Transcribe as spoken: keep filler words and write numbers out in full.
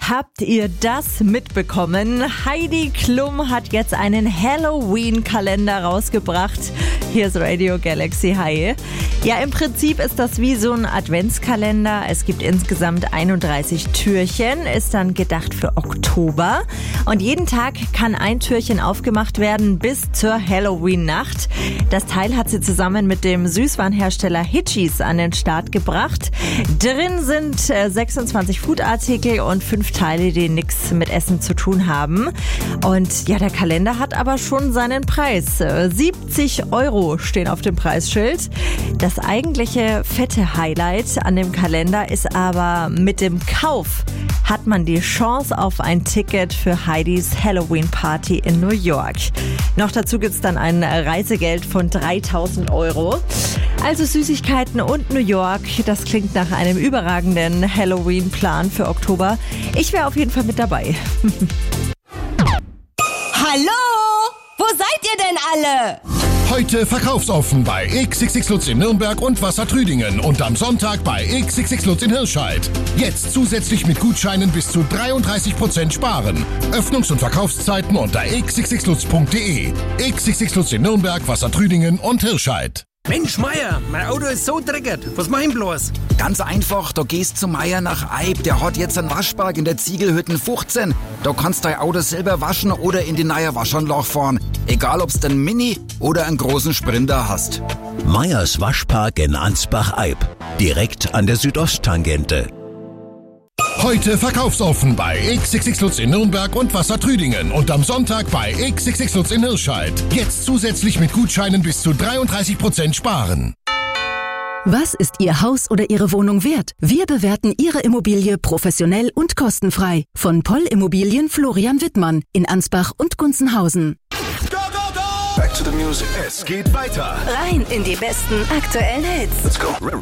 Habt ihr das mitbekommen? Heidi Klum hat jetzt einen Halloween-Kalender rausgebracht. Hier ist Radio Galaxy. Hi. Ja, im Prinzip ist das wie so ein Adventskalender. Es gibt insgesamt einunddreißig Türchen, ist dann gedacht für Oktober. Und jeden Tag kann ein Türchen aufgemacht werden bis zur Halloween-Nacht. Das Teil hat sie zusammen mit dem Süßwarenhersteller Hitchis an den Start gebracht. Drin sind sechsundzwanzig Foodartikel und fünf Teile, die nichts mit Essen zu tun haben. Und ja, der Kalender hat aber schon seinen Preis. siebzig Euro stehen auf dem Preisschild. Das eigentliche fette Highlight an dem Kalender ist aber, mit dem Kauf hat man die Chance auf ein Ticket für Heidis Halloween-Party in New York. Noch dazu gibt's dann ein Reisegeld von dreitausend Euro. Also Süßigkeiten und New York, das klingt nach einem überragenden Halloween-Plan für Oktober. Ich wäre auf jeden Fall mit dabei. Hallo? Wo seid ihr denn alle? Heute verkaufsoffen bei X X X Lutz in Nürnberg und Wassertrüdingen und am Sonntag bei X X X Lutz in Hirscheid. Jetzt zusätzlich mit Gutscheinen bis zu dreiunddreißig Prozent sparen. Öffnungs- und Verkaufszeiten unter x x x lutz punkt de. X X X Lutz in Nürnberg, Wassertrüdingen und Hirscheid. Mensch, Meier, mein Auto ist so dreckig. Was mach ich bloß? Ganz einfach, da gehst zu Meier nach Eib. Der hat jetzt einen Waschpark in der Ziegelhütten fünfzehn. Da kannst dein Auto selber waschen oder in die neue Waschanlage fahren. Egal, ob's den Mini oder einen großen Sprinter hast. Meyers Waschpark in Ansbach-Eib. Direkt an der Südosttangente. Heute verkaufsoffen bei X X X Lutz in Nürnberg und Wassertrüdingen und am Sonntag bei X X X Lutz in Hirscheid. Jetzt zusätzlich mit Gutscheinen bis zu dreiunddreißig Prozent sparen. Was ist Ihr Haus oder Ihre Wohnung wert? Wir bewerten Ihre Immobilie professionell und kostenfrei. Von Poll Immobilien Florian Wittmann in Ansbach und Gunzenhausen. Go, go, go! Back to the music. Es geht weiter. Rein in die besten aktuellen Hits. Let's go.